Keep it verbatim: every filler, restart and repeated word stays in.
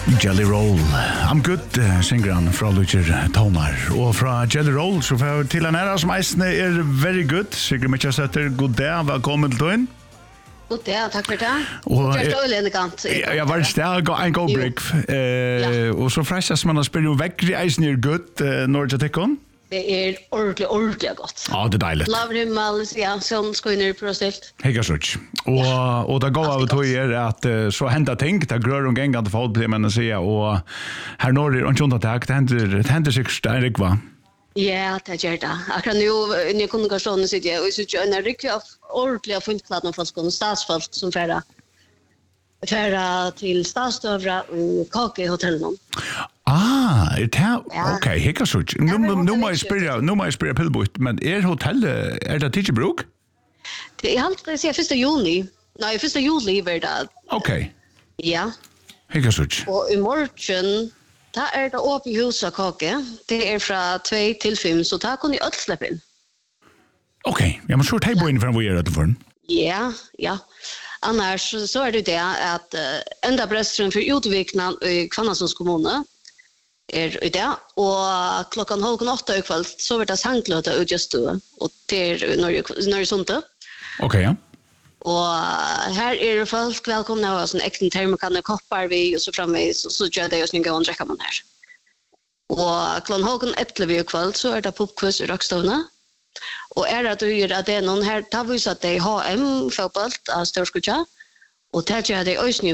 Jelly Roll. I'm good, uh, synger han fra Lucher Tonar. Og fra Jelly Roll så får jeg til en æra som eisene er very good. Sigrid Mitchell god dag, velkommen til tøyen. God dag, takk for det. Og det er veldig elegant. Jeg var sted, en god break. Uh, og så frestes man å spille jo vekkri eisene er good, uh, når jeg tenker om. Det er ordentlig, ordentlig godt. Ja, det er deilig. Lavrimmel, ja, som skoiner på stilt. Hekka sutt. Og, og det går av og tog er at uh, så hender ting, det grør om gengene til folk, det mener jeg, og her når det er en kjøntatak, det hender, det hender sikkert det er ikke, hva? Ja, det gjør det. Akkurat nå, i kommunikasjonen sitter jeg, og jeg synes jo en er riktig ordentlig av funnklad med folk, og statsfolk som færre, færre til statsstøvre og kake i hotellene. Ah, er det ja. Ok, hekka sutt. Nu, nu må jeg spørre, nu må jeg spørre Pillbot, men er hotellet, er det tidsbruk? Det er alt, jeg sier første juni. Nei, første juli var det. Ok. Ja. Hekka sutt. Og i morgen, da er det åpne hus av kake. Det er fra två til fem, så da kan jeg alt slippe inn. Ok, ja, men så er det på inn for å gjøre det for den. Ja, ja. Annars så er det det at uh, enda brestrum for utvikna i Kvannasunds kommune er i det, og klokkan halv åtta i kveld så blir det sangløte ut just då, og til Norge Sunte. Ok, ja. Og her er folk velkomne av sånn ekten termokanne koppar vi, og så framvis, og så gjør det jo sånn gå og drekke man her. Og klokkan halv etter vi i kveld så er det popquiz i Rockstone. Og er det at du gjør at det er noen her, da viser at det er H M-fotball av Storskutja, og det gjør det også